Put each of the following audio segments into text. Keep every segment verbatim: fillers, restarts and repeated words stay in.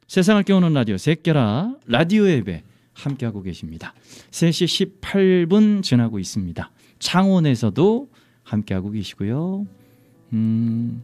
세상을 깨우는 라디오 새끼라 라디오 앱에 함께하고 계십니다. 세 시 십팔 분 지나고 있습니다. 창원에서도 함께하고 계시고요. 음,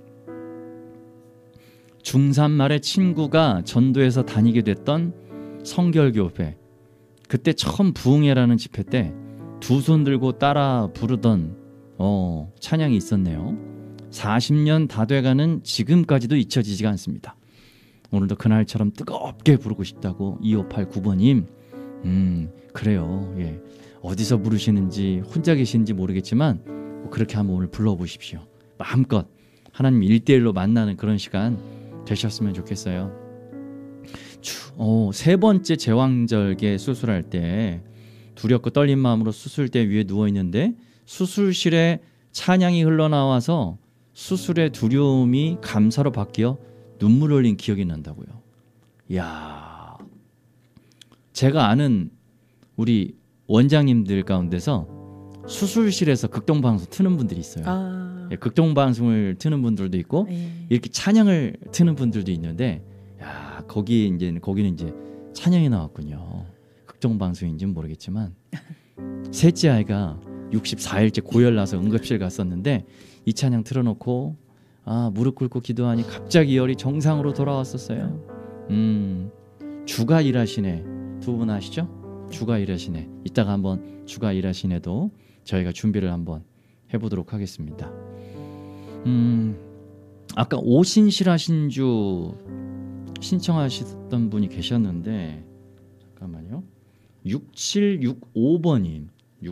중삼 말에 친구가 전도에서 다니게 됐던 성결교회, 그때 처음 부흥회라는 집회 때 두 손 들고 따라 부르던 어, 찬양이 있었네요. 사십 년 다 돼가는 지금까지도 잊혀지지가 않습니다. 오늘도 그날처럼 뜨겁게 부르고 싶다고 이오팔구 번님. 음, 그래요. 예. 어디서 부르시는지 혼자 계시는지 모르겠지만 그렇게 한번 오늘 불러보십시오. 마음껏 하나님 일대일로 만나는 그런 시간 되셨으면 좋겠어요. 어, 세 번째 제왕절개 수술할 때 두렵고 떨린 마음으로 수술대 위에 누워있는데 수술실에 찬양이 흘러나와서 수술의 두려움이 감사로 바뀌어 눈물 흘린 기억이 난다고요. 이야, 제가 아는 우리 원장님들 가운데서 수술실에서 극동방송 트는 분들이 있어요. 아. 예, 극동방송을 트는 분들도 있고 예. 이렇게 찬양을 트는 분들도 있는데, 야, 거기 이제 거기는 이제 찬양이 나왔군요. 극동방송인지는 모르겠지만 셋째 아이가 육십사 일째 고열 나서 응급실 갔었는데 이 찬양 틀어놓고 아, 무릎 꿇고 기도하니 갑자기 열이 정상으로 돌아왔었어요. 음, 주가 일하시네. 두 분 아시죠? 주가 일하시네. 이따가 한번 주가 일하시네도 저희가 준비를 한번 해보도록 하겠습니다. 음, 아까 오신실하신주 신청하셨던 분이 계셨는데 잠깐만요. 육칠육오 번님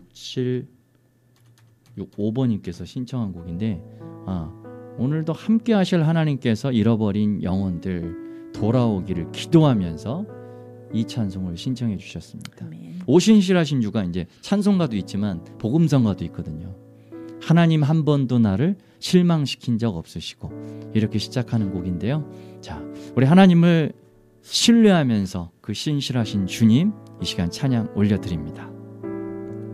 육칠육오 번님께서 신청한 곡인데, 아, 오늘도 함께 하실 하나님께서 잃어버린 영혼들 돌아오기를 기도하면서 이 찬송을 신청해 주셨습니다. 아멘. 오신실하신 주가 이제 찬송가도 있지만 복음성가도 있거든요. 하나님 한 번도 나를 실망시킨 적 없으시고, 이렇게 시작하는 곡인데요. 자, 우리 하나님을 신뢰하면서 그 신실하신 주님 이 시간 찬양 올려드립니다.